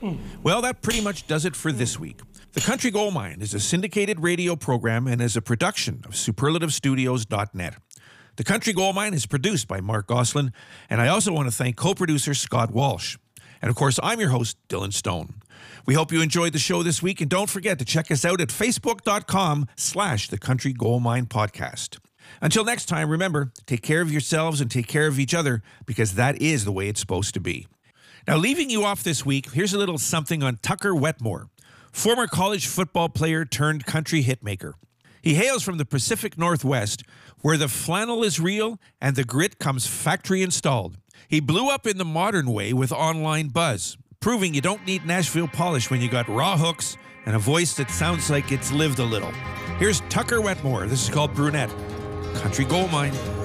Well, that pretty much does it for this week. The Country Gold Mine is a syndicated radio program and is a production of superlativestudios.net. The Country Gold Mine is produced by Mark Goslin, and I also want to thank co-producer Scott Walsh. And of course, I'm your host, Dylan Stone. We hope you enjoyed the show this week, and don't forget to check us out at facebook.com/The Country Gold Mine Podcast. Until next time, remember, take care of yourselves and take care of each other, because that is the way it's supposed to be. Now, leaving you off this week, here's a little something on Tucker Wetmore, former college football player turned country hitmaker. He hails from the Pacific Northwest, where the flannel is real and the grit comes factory installed. He blew up in the modern way with online buzz, proving you don't need Nashville polish when you got raw hooks and a voice that sounds like it's lived a little. Here's Tucker Wetmore. This is called Brunette. Country Gold Mine.